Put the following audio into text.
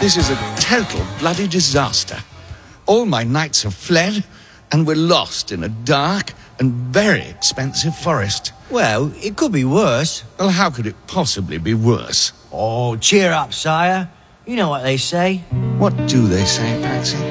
This is a total bloody disaster. All my knights have fled, and we're lost in a dark and very expensive forest. Well, it could be worse. Well, how could it possibly be worse? Oh, cheer up, sire. You know what they say. What do they say, Patsy?